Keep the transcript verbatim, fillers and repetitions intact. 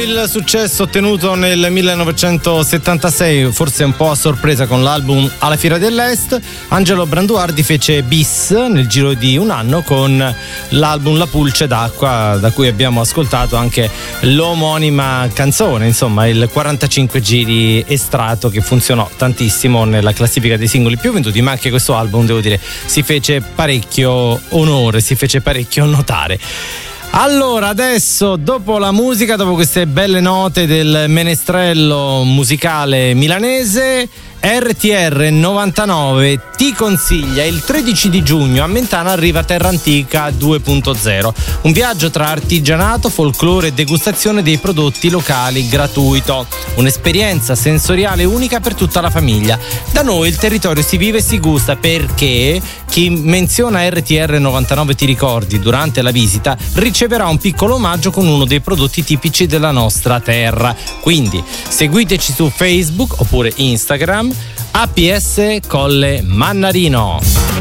il successo ottenuto nel millenovecentosettantasei, forse un po' a sorpresa con l'album Alla Fiera dell'Est, Angelo Branduardi fece bis nel giro di un anno con l'album La Pulce d'acqua, da cui abbiamo ascoltato anche l'omonima canzone, insomma il quarantacinque giri estratto che funzionò tantissimo nella classifica dei singoli più venduti, ma anche questo album, devo dire, si fece parecchio onore, si fece parecchio notare. Allora, adesso, dopo la musica, dopo queste belle note del menestrello musicale milanese, R T R novantanove ti consiglia il tredici di giugno a Mentana arriva Terra Antica due punto zero, un viaggio tra artigianato, folklore e degustazione dei prodotti locali gratuito, un'esperienza sensoriale unica per tutta la famiglia. Da noi il territorio si vive e si gusta, perché chi menziona R T R novantanove ti ricordi durante la visita riceverà un piccolo omaggio con uno dei prodotti tipici della nostra terra. Quindi seguiteci su Facebook oppure Instagram, A P S Colle Mannarino.